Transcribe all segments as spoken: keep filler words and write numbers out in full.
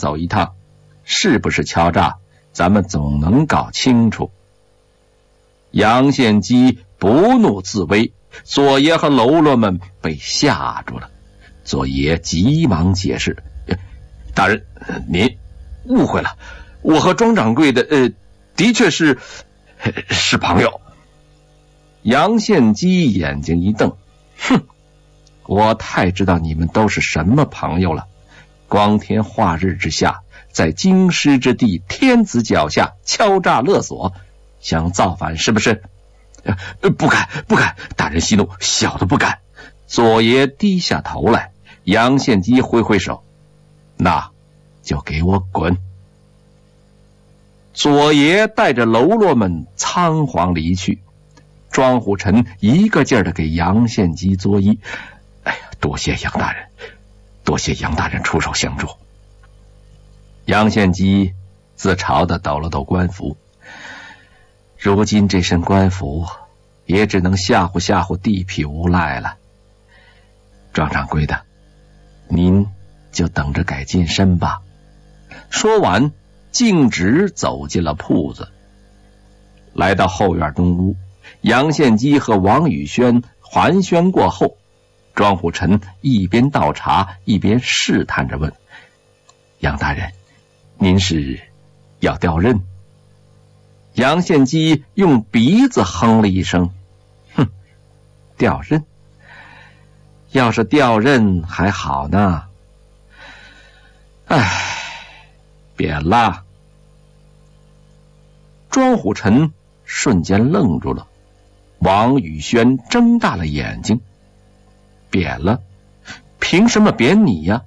走一趟，是不是敲诈，咱们总能搞清楚。杨献基不怒自威，左爷和喽啰们被吓住了。左爷急忙解释：大人，您误会了，我和庄掌柜的呃，的确是是朋友。杨献基眼睛一瞪，哼，我太知道你们都是什么朋友了。光天化日之下，在京师之地天子脚下敲诈勒索，想造反是不是？呃，不敢不敢，大人息怒，小的不敢。左爷低下头来，杨献基挥挥手，那就给我滚。左爷带着喽啰们仓皇离去，庄虎臣一个劲儿地给杨献基作揖。哎呀，多谢杨大人，多谢杨大人出手相助。杨献基自嘲地抖了抖官服，如今这身官服也只能吓唬吓唬地痞无赖了。庄掌柜的，您就等着改近身吧。说完，径直走进了铺子。来到后院中屋，杨献基和王宇轩寒暄过后，庄虎臣一边倒茶一边试探着问：杨大人，您是要调任？杨献基用鼻子哼了一声，哼，调任？要是调任还好呢。唉，扁了。庄虎臣瞬间愣住了，王宇轩睁大了眼睛。扁了？凭什么扁你呀？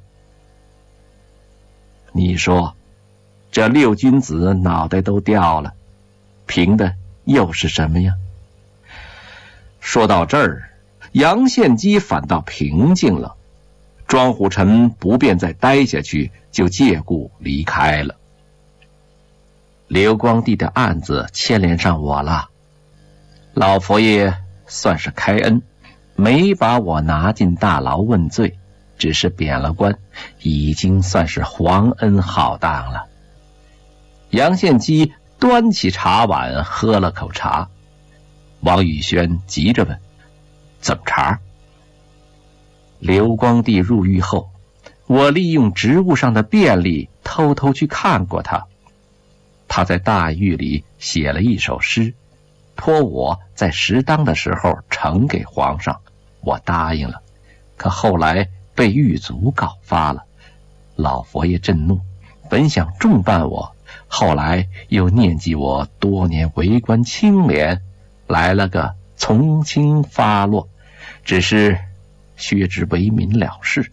你说，这六君子脑袋都掉了，凭的又是什么呀？说到这儿，杨献基反倒平静了。庄虎臣不便再待下去，就借故离开了。刘光第的案子牵连上我了，老佛爷算是开恩，没把我拿进大牢问罪，只是贬了官，已经算是皇恩浩荡了。杨献基端起茶碗喝了口茶。王宇轩急着问：怎么茬？刘光第入狱后，我利用职务上的便利偷偷去看过他。他在大狱里写了一首诗，托我在适当的时候呈给皇上，我答应了。可后来被狱卒告发了，老佛爷震怒，本想重办我，后来又念及我多年为官清廉，来了个从轻发落，只是削职为民了事。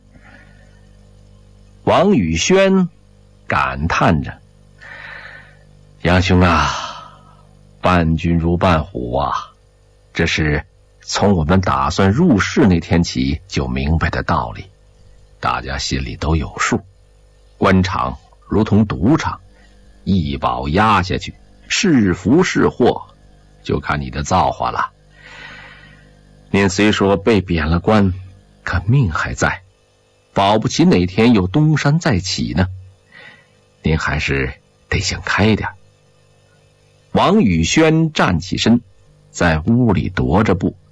王宇轩感叹着：杨兄啊，伴君如伴虎啊，这是从我们打算入仕那天起就明白的道理，大家心里都有数。官场如同赌场，一宝压下去，是福是祸，就看你的造化了。您虽说被贬了官，可命还在，保不齐哪天又东山再起呢。您还是得想开点。王宇轩站起身，在屋里踱着步。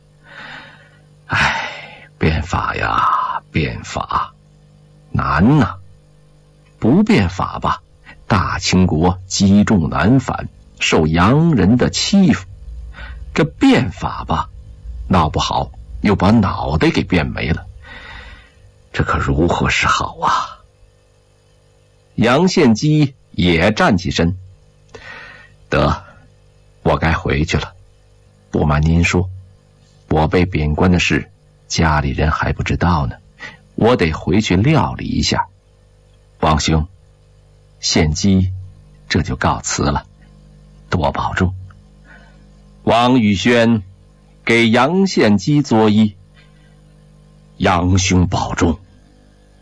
唉，变法呀，变法，难呐！不变法吧，大清国积重难返，受洋人的欺负；这变法吧，闹不好又把脑袋给变没了，这可如何是好啊？杨献基也站起身，得，我该回去了。不瞒您说，我被贬官的事，家里人还不知道呢，我得回去料理一下。王兄，献基这就告辞了，多保重。王宇轩给杨献基作揖：杨兄保重。